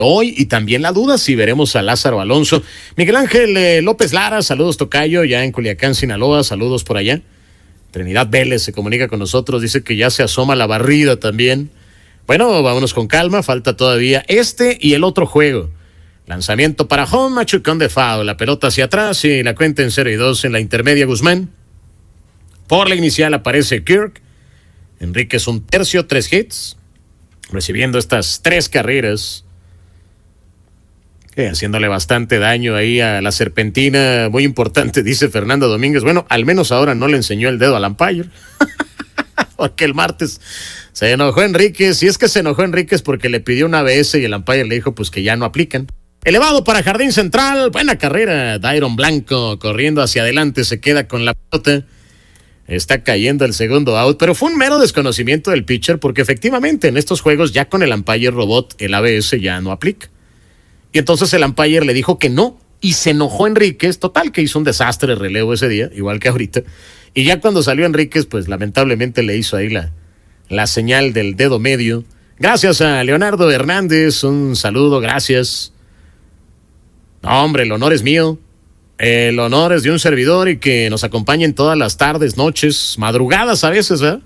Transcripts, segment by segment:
hoy, y también la duda si veremos a Lázaro Alonso. Miguel Ángel López Lara, saludos tocayo, ya en Culiacán, Sinaloa, saludos por allá. Trinidad Vélez se comunica con nosotros, dice que ya se asoma la barrida también. Bueno, vámonos con calma, falta todavía este y el otro juego. Lanzamiento para home, machucón de foul, la pelota hacia atrás y la cuenta en 0-2 en la intermedia Guzmán. Por la inicial aparece Kirk. Enríquez un tercio, 3 hits, recibiendo estas 3 carreras. Haciéndole bastante daño ahí a la serpentina, muy importante, dice Fernando Domínguez. Bueno, al menos ahora no le enseñó el dedo al umpire. Porque el martes se enojó Enríquez, y es que se enojó Enríquez porque le pidió una ABS y el umpire le dijo pues que ya no aplican. Elevado para Jardín Central, buena carrera, Dairon Blanco corriendo hacia adelante, se queda con la pelota. Está cayendo el segundo out, pero fue un mero desconocimiento del pitcher porque efectivamente en estos juegos ya con el umpire robot el ABS ya no aplica. Y entonces el umpire le dijo que no, y se enojó Enríquez, total que hizo un desastre de relevo ese día, igual que ahorita. Y ya cuando salió Enríquez, pues lamentablemente le hizo ahí la señal del dedo medio. Gracias a Leonardo Hernández, un saludo, gracias. No, hombre, el honor es mío. El honor es de un servidor y que nos acompañen todas las tardes, noches, madrugadas a veces, ¿eh?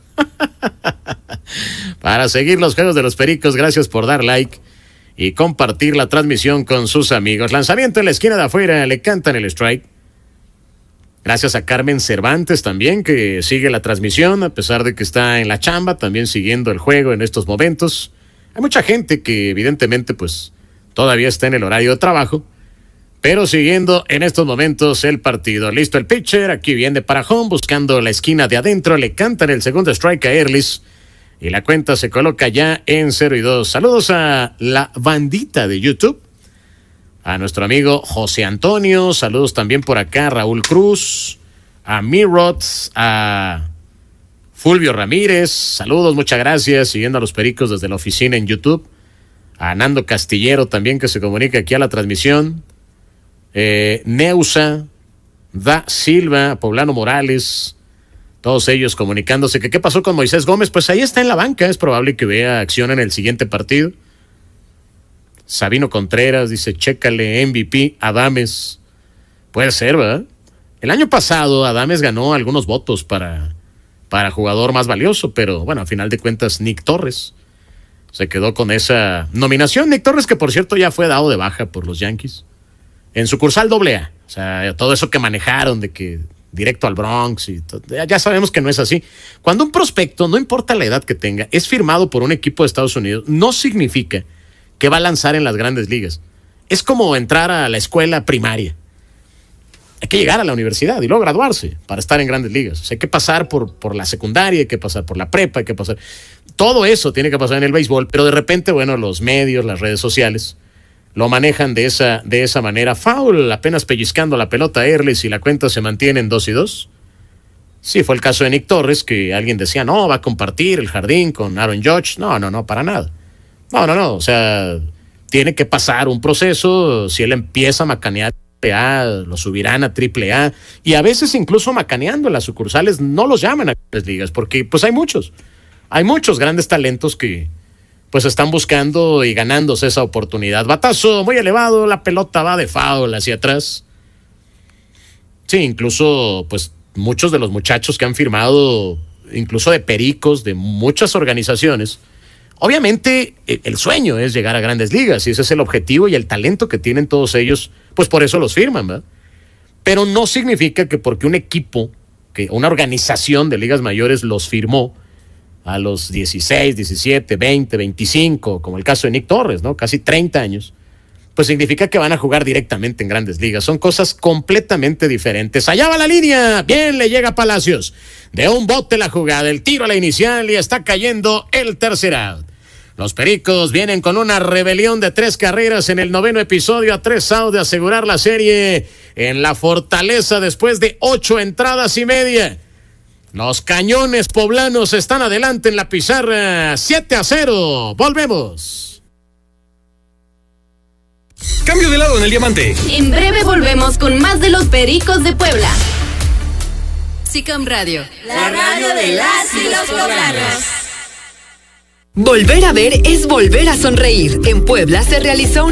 Para seguir los juegos de los Pericos, gracias por dar like y compartir la transmisión con sus amigos. Lanzamiento en la esquina de afuera, le cantan el strike. Gracias a Carmen Cervantes también, que sigue la transmisión, a pesar de que está en la chamba, también siguiendo el juego en estos momentos. Hay mucha gente que evidentemente pues todavía está en el horario de trabajo, pero siguiendo en estos momentos el partido. Listo el pitcher, aquí viene para home, buscando la esquina de adentro, le cantan el segundo strike a Erlis, y la cuenta se coloca ya en 0-2. Saludos a la bandita de YouTube, a nuestro amigo José Antonio, saludos también por acá a Raúl Cruz, a Mirot, a Fulvio Ramírez, saludos, muchas gracias, siguiendo a los Pericos desde la oficina en YouTube, a Nando Castillero también que se comunica aquí a la transmisión, Neusa, Da Silva, Poblano Morales, todos ellos comunicándose que qué pasó con Moisés Gómez. Pues ahí está en la banca, es probable que vea acción en el siguiente partido. Sabino Contreras dice, chécale, MVP, Adames. Puede ser, ¿verdad? El año pasado Adames ganó algunos votos para jugador más valioso, pero bueno, a final de cuentas Nick Torres se quedó con esa nominación. Nick Torres, que por cierto ya fue dado de baja por los Yankees en sucursal AA. O sea, todo eso que manejaron de que directo al Bronx y ya sabemos que no es así. Cuando un prospecto, no importa la edad que tenga, es firmado por un equipo de Estados Unidos, no significa que va a lanzar en las grandes ligas. Es como entrar a la escuela primaria. Hay que llegar a la universidad y luego graduarse para estar en grandes ligas. O sea, hay que pasar por la secundaria, hay que pasar por la prepa, hay que pasar... Todo eso tiene que pasar en el béisbol, pero de repente, bueno, los medios, las redes sociales lo manejan de esa manera. Foul, apenas pellizcando la pelota a Erles y la cuenta se mantiene en 2-2. Sí, fue el caso de Nick Torres, que alguien decía, no, va a compartir el jardín con Aaron Judge. No, para nada. No, o sea, tiene que pasar un proceso. Si él empieza a macanear AAA, lo subirán a AAA, y a veces incluso macaneando en las sucursales no los llaman a grandes ligas, porque pues hay muchos grandes talentos que pues están buscando y ganándose esa oportunidad. Batazo muy elevado, la pelota va de foul hacia atrás. Sí, incluso pues muchos de los muchachos que han firmado, incluso de Pericos, de muchas organizaciones, obviamente el sueño es llegar a grandes ligas y ese es el objetivo y el talento que tienen todos ellos, pues por eso los firman, ¿verdad? Pero no significa que porque un equipo, que una organización de ligas mayores los firmó a los 16, 17, 20, 25, como el caso de Nick Torres, ¿no? Casi 30 años, pues significa que van a jugar directamente en grandes ligas. Son cosas completamente diferentes. Allá va la línea, bien le llega a Palacios. De un bote la jugada, el tiro a la inicial y está cayendo el tercer out. Los Pericos vienen con una rebelión de 3 carreras en el 9º episodio, a 3 outs de asegurar la serie en la Fortaleza después de 8 entradas y media. Los Cañones poblanos están adelante en la pizarra, 7-0. Volvemos. Cambio de lado en el diamante. En breve volvemos con más de los Pericos de Puebla. SICAM Radio, la radio de las y los poblanos. Volver a ver es volver a sonreír. En Puebla se realizó